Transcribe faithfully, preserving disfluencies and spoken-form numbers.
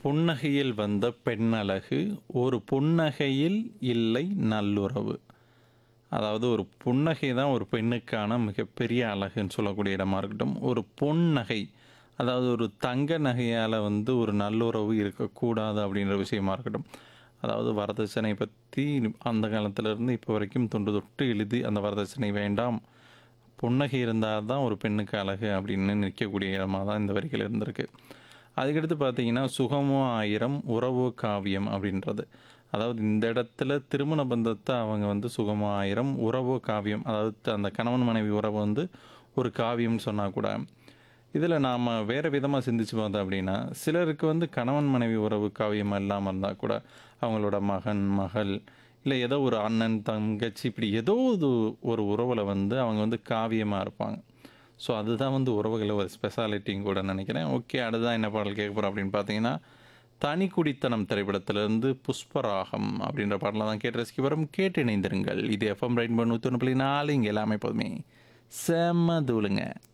புன்னகையில் வந்த பெண்ணழகு, ஒரு புன்னகையில் இல்லை நல்லுறவு. அதாவது ஒரு புன்னகை தான் ஒரு பெண்ணுக்கான மிகப்பெரிய அழகுன்னு சொல்லக்கூடிய இடமா இருக்கட்டும். ஒரு பொன்னகை, அதாவது ஒரு தங்க நகையால வந்து ஒரு நல்லுறவு இருக்கக்கூடாது அப்படின்ற விஷயமா இருக்கட்டும். அதாவது வரதட்சணை பத்தி அந்த காலத்திலிருந்து இப்போ வரைக்கும் தொன்று தொட்டு எழுதி அந்த வரதட்சணை வேண்டாம். புன்னகை இருந்தால் தான் ஒரு பெண்ணுக்கு அழகு அப்படின்னு நிற்கக்கூடிய இடமா தான் இந்த வரிகள் இருந்திருக்கு. அதுக்கடுத்து பார்த்தீங்கன்னா, சுகமோ ஆயிரம் உறவோ காவியம் அப்படின்றது. அதாவது இந்த இடத்துல திருமண பந்தத்த அவங்க வந்து சுகமோ ஆயிரம் உறவோ காவியம். அதாவது அந்த கணவன் மனைவி உறவு வந்து ஒரு காவியம்னு சொன்னா கூட, இதில நாம வேற விதமா சிந்திச்சு பார்த்தோம் அப்படின்னா, சிலருக்கு வந்து கணவன் மனைவி உறவு காவியமா இல்லாம இருந்தா கூட, அவங்களோட மகன், மகள் இல்ல ஏதோ ஒரு அண்ணன், தங்கச்சி இப்படி ஏதோ ஒரு ஒரு உறவுல வந்து அவங்க வந்து காவியமா இருப்பாங்க. ஸோ அதுதான் வந்து உறவுகள ஒரு ஸ்பெஷாலிட்டின்னு கூட நினைக்கிறேன். ஓகே, அடுத்ததா என்ன பாடல் கேட்க போறோம் அப்படின்னு பார்த்தீங்கன்னா, தனிக்குடித்தனம் திரைப்படத்திலிருந்து புஷ்பராகம் அப்படின்ற பாடல தான் கேட்டு ரசிக்க போறோம். கேட்டு இணைந்திருங்கள். இது எஃப்எம் ரெயின்போ நூற்றி ஒன்று புள்ளி நாலு இங்க எல்லாமே எப்போதுமே செம்ம தூளுங்க.